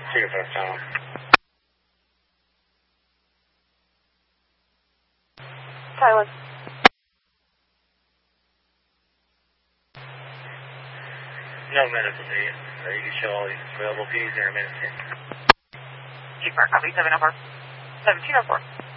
See you first time. Tyler. No medical need. You can show all these available P's in a minute. Chief Park, copy 704. 1704.